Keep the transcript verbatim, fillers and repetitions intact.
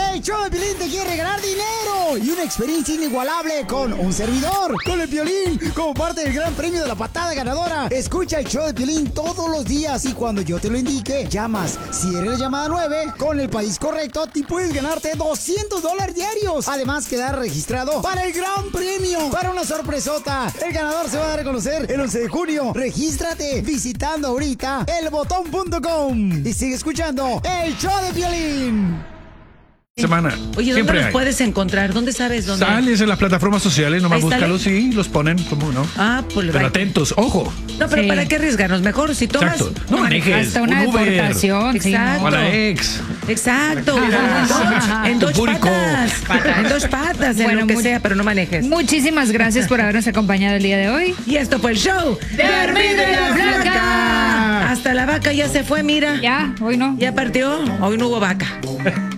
El show de Piolín te quiere regalar dinero y una experiencia inigualable con un servidor, con el Piolín, como parte del gran premio de la patada ganadora. Escucha el show de Piolín todos los días y cuando yo te lo indique, llamas. Si eres la llamada nueve, con el país correcto, te puedes ganarte doscientos dólares diarios. Además, quedar registrado para el gran premio, para una sorpresota. El ganador se va a dar a conocer el once de junio. Regístrate visitando ahorita el botón punto com y sigue escuchando el show de Piolín. Semana. Oye, ¿dónde Siempre los hay. puedes encontrar? ¿Dónde sabes dónde? Sales en las plataformas sociales, nomás Ahí está. búscalos y los ponen, ¿cómo no? Ah, pues Pero right. atentos, ojo. No, pero Sí. ¿para qué arriesgarnos? Mejor si tomas... Exacto. No manejes. Hasta una un Uber. deportación. sí, Exacto. no. O la ex. Exacto. En Tu dos público. patas. En dos patas, en Bueno, lo que muy- sea, pero no manejes. Muchísimas gracias por habernos acompañado el día de hoy. Y esto fue el show de Armida y la Flaca. Hasta la vaca ya se fue, mira. Ya, hoy no. Ya partió. Hoy no hubo vaca.